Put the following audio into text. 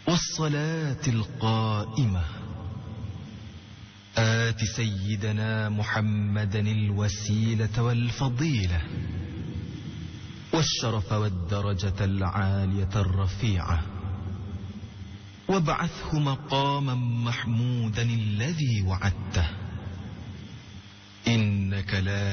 والصلاة القائمة آت سيدنا محمدا الوسيلة والفضيلة والشرف والدرجة العالية الرفيعة وابعثه مقاما محمودا الذي وعدته إنك لا